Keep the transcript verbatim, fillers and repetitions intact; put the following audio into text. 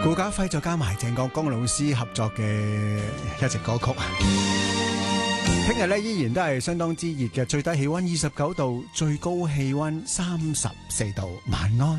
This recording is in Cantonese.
顧嘉輝再加埋鄭國江老師合作嘅一隻歌曲。聽日咧依然都係相當之熱嘅，最低氣溫二十九度，最高氣溫三十四度。晚安。